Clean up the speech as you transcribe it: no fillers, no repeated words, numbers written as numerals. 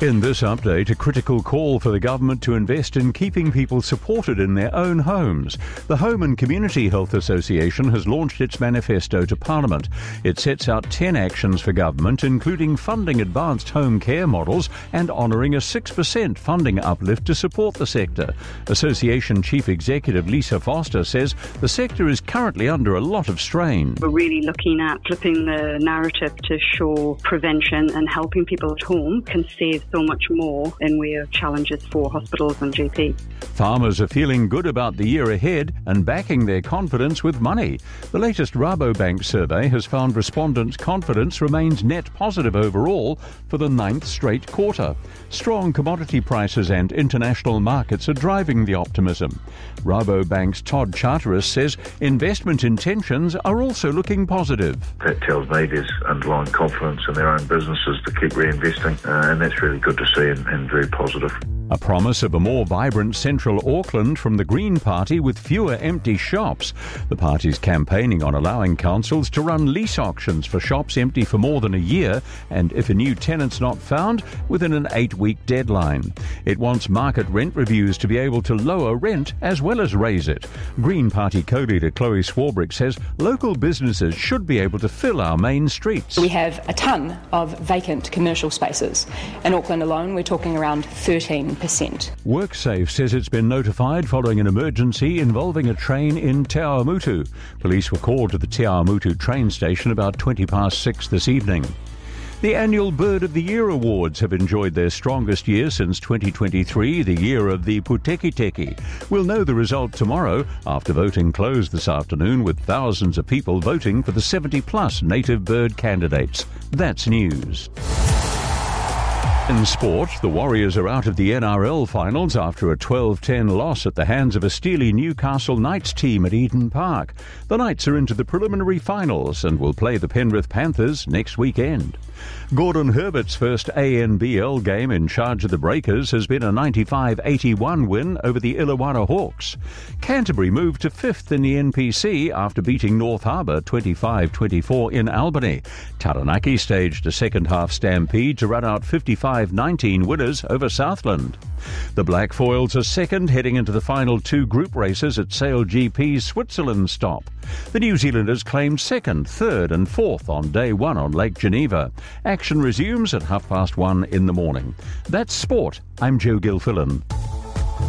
In this update, a critical call for the government to invest in keeping people supported in their own homes. The Home and Community Health Association has launched its manifesto to Parliament. It sets out 10 actions for government, including funding advanced home care models and honouring a 6% funding uplift to support the sector. Association Chief Executive Lisa Foster says the sector is currently under a lot of strain. We're really looking at flipping the narrative to show prevention and helping people at home can save so much more in way of challenges for hospitals and GP. Farmers are feeling good about the year ahead and backing their confidence with money. The latest Rabobank survey has found respondents' confidence remains net positive overall for the 9th straight quarter. Strong commodity prices and international markets are driving the optimism. Rabobank's Todd Charteris says investment intentions are also looking positive. That tells me there's underlying confidence in their own businesses to keep reinvesting, and that's really good to see and very positive. A promise of a more vibrant central Auckland from the Green Party with fewer empty shops. The party's campaigning on allowing councils to run lease auctions for shops empty for more than a year and, if a new tenant's not found, within an 8-week deadline. It wants market rent reviews to be able to lower rent as well as raise it. Green Party co-leader Chloe Swarbrick says local businesses should be able to fill our main streets. We have a ton of vacant commercial spaces. In Auckland alone, we're talking around 13%. WorkSafe says it's been notified following an emergency involving a train in Te Awamutu. Police were called to the Te Awamutu train station about 6:20 this evening. The annual Bird of the Year Awards have enjoyed their strongest year since 2023, the year of the Putekiteki. We'll know the result tomorrow after voting closed this afternoon, with thousands of people voting for the 70-plus native bird candidates. That's news. In sport, the Warriors are out of the NRL finals after a 12-10 loss at the hands of a steely Newcastle Knights team at Eden Park. The Knights are into the preliminary finals and will play the Penrith Panthers next weekend. Gordon Herbert's first ANBL game in charge of the Breakers has been a 95-81 win over the Illawarra Hawks. Canterbury moved to 5th in the NPC after beating North Harbour 25-24 in Albany. Taranaki staged a second-half stampede to run out 55-19 winners over Southland. The Black Foils are second, heading into the final 2 group races at SailGP's Switzerland stop. The New Zealanders claimed 2nd, 3rd and 4th on day 1 on Lake Geneva. Action resumes at 1:30 in the morning. That's sport. I'm Joe Gilfillan.